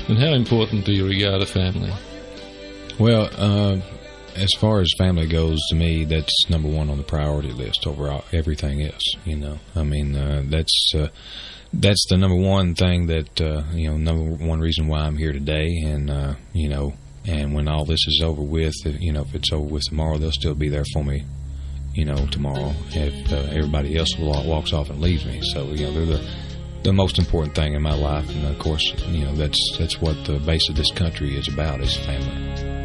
And how important do you regard a family? Well, as far as family goes, to me, that's number one on the priority list over everything else. You know, I mean, that's the number one thing that number one reason why I'm here today. And and when all this is over with, if it's over with tomorrow, they'll still be there for me. Tomorrow, if everybody else walks off and leaves me. So they're the most important thing in my life, and of course, that's what the base of this country is about, is family.